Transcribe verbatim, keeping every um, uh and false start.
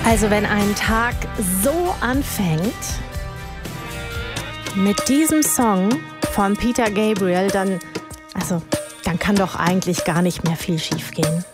Also wenn ein Tag so anfängt mit diesem Song von Peter Gabriel, dann, also, dann kann doch eigentlich gar nicht mehr viel schiefgehen.